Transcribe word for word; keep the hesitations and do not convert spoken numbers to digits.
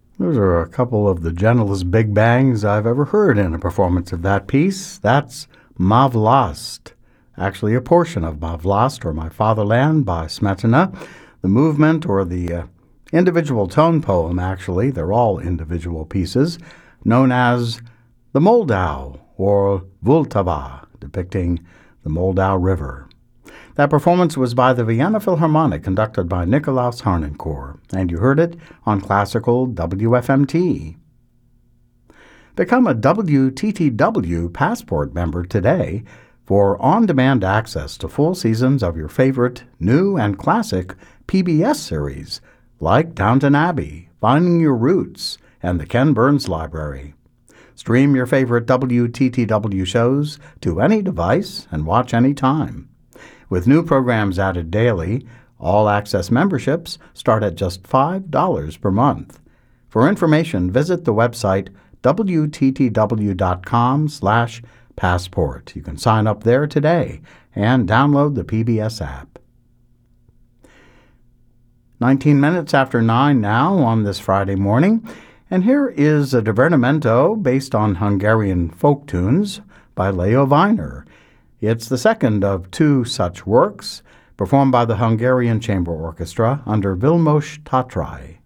Those are a couple of the gentlest big bangs I've ever heard in a performance of that piece. That's Ma Vlast, actually a portion of Ma Vlast, or My Fatherland, by Smetana. The movement, or the uh, individual tone poem, actually, they're all individual pieces, known as the Moldau, or Vltava, depicting the Moldau River. That performance was by the Vienna Philharmonic, conducted by Nikolaus Harnoncourt, and you heard it on classical W F M T. Become a W T T W Passport member today for on-demand access to full seasons of your favorite new and classic P B S series, like Downton Abbey, Finding Your Roots, and the Ken Burns Library. Stream your favorite W T T W shows to any device and watch any time. With new programs added daily, all-access memberships start at just five dollars per month. For information, visit the website W T T W dot com slash passport. You can sign up there today and download the P B S app. nineteen minutes after nine now on this Friday morning, and here is a divertimento based on Hungarian folk tunes by Leo Weiner. It's the second of two such works, performed by the Hungarian Chamber Orchestra under Vilmos Tatrai.